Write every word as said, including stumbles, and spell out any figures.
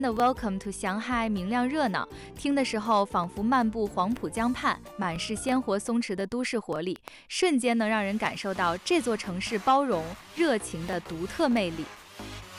那 Welcome to 上海明亮热闹，听的时候仿佛漫步黄浦江畔，满是鲜活松弛的都市活力，瞬间能让人感受到这座城市包容热情的独特魅力。